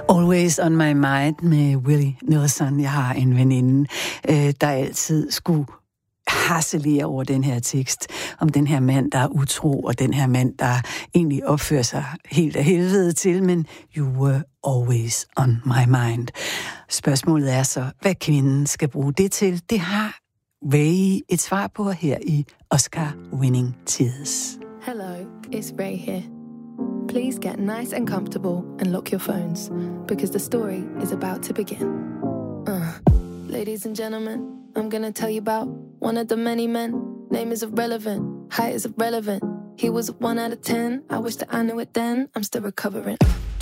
Always on my mind med Willie Nelson. Jeg har en veninde, der altid skulle harcelere over den her tekst, om den her mand, der er utro, og den her mand, der egentlig opfører sig helt af helvede til, men you were always on my mind. Spørgsmålet er så, hvad kvinden skal bruge det til. Det har Ray et svar på her i Oscar-winning Tears. Hello, it's Ray here. Please get nice and comfortable and lock your phones, because the story is about to begin. Ladies and gentlemen, I'm gonna tell you about one of the many men. Name is irrelevant, height is irrelevant. He was a 1 out of 10. I wish that I knew it then. I'm still recovering.